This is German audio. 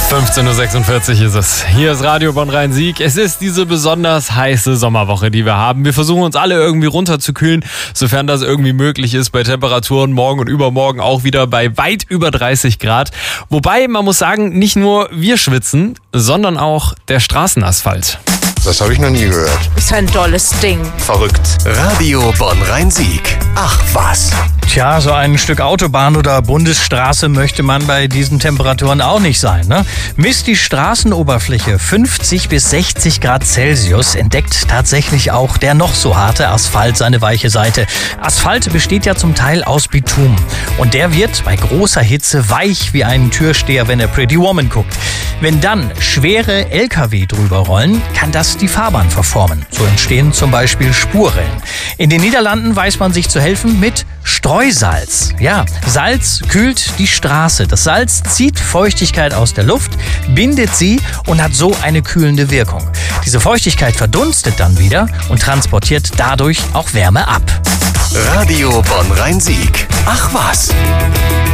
15.46 Uhr ist es. Hier ist Radio Bonn-Rhein-Sieg. Es ist diese besonders heiße Sommerwoche, die wir haben. Wir versuchen uns alle irgendwie runterzukühlen, sofern das irgendwie möglich ist, bei Temperaturen morgen und übermorgen auch wieder bei weit über 30 Grad. Wobei, man muss sagen, nicht nur wir schwitzen, sondern auch der Straßenasphalt. Das habe ich noch nie gehört. Ist ein tolles Ding. Verrückt. Radio Bonn-Rhein-Sieg. Ach was. Tja, so ein Stück Autobahn oder Bundesstraße möchte man bei diesen Temperaturen auch nicht sein, ne? Misst die Straßenoberfläche 50 bis 60 Grad Celsius, entdeckt tatsächlich auch der noch so harte Asphalt seine weiche Seite. Asphalt besteht ja zum Teil aus Bitumen. Und der wird bei großer Hitze weich wie ein Türsteher, wenn er Pretty Woman guckt. Wenn dann schwere LKW drüber rollen, kann das die Fahrbahn verformen. So entstehen zum Beispiel Spurrillen. In den Niederlanden weiß man sich zu helfen mit Streusalz. Ja, Salz kühlt die Straße. Das Salz zieht Feuchtigkeit aus der Luft, bindet sie und hat so eine kühlende Wirkung. Diese Feuchtigkeit verdunstet dann wieder und transportiert dadurch auch Wärme ab. Radio Bonn-Rhein-Sieg. Ach was.